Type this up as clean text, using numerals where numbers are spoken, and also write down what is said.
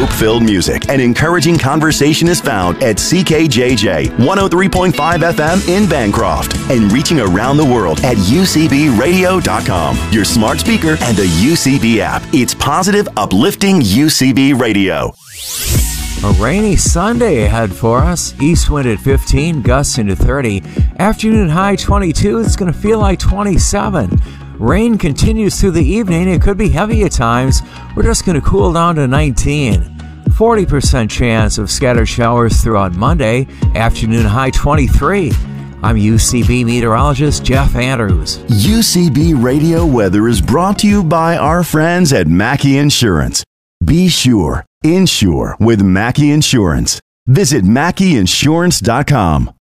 hope-filled music and encouraging conversation is found at CKJJ 103.5 FM in Bancroft and reaching around the world at UCBradio.com, your smart speaker and the UCB app. It's positive, uplifting UCB Radio. A rainy Sunday ahead for us. East wind at 15, gusts into 30. Afternoon high 22. It's going to feel like 27. Rain continues through the evening. It could be heavy at times. We're just going to cool down to 19. 40% chance of scattered showers throughout Monday. Afternoon high 23. I'm UCB meteorologist Jeff Andrews. UCB Radio weather is brought to you by our friends at Mackey Insurance. Be sure. Insure with Mackey Insurance. Visit MackeyInsurance.com.